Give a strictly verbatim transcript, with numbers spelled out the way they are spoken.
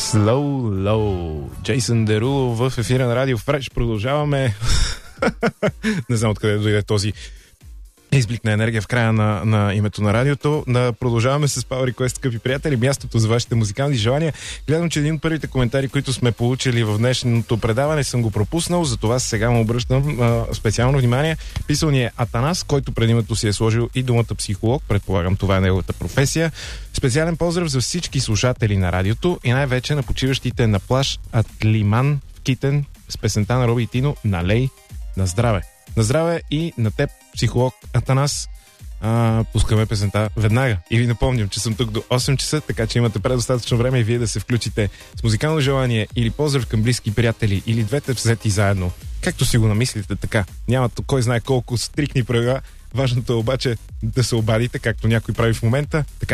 Slow Low. Джейсън Деруло в ефира на Радио Фреш. Продължаваме. Не знам откъде дойде този изблик на енергия в края на, на името на радиото. Да продължаваме с Power Request, скъпи приятели. Мястото за вашите музикални желания. Гледам, че един от първите коментари, които сме получили в днешното предаване, съм го пропуснал, затова сега му обръщам а, специално внимание. Писал ни е Атанас, който пред името си е сложил и думата психолог. Предполагам, това е неговата професия. Специален поздрав за всички слушатели на радиото и най-вече на почиващите на плаж Атлиман в Китен с песента на Роби и Тино "Налей на здраве". На здраве и на теб, психолог Атанас. А, пускаме песента веднага. И ви напомням, че съм тук до осем часа, така че имате предостатъчно време и вие да се включите с музикално желание или поздрав към близки приятели, или двете взети заедно. Както си го намислите, така. Няма кой знае колко стрикни правила. Важното е обаче да се обадите, както някой прави в момента. Така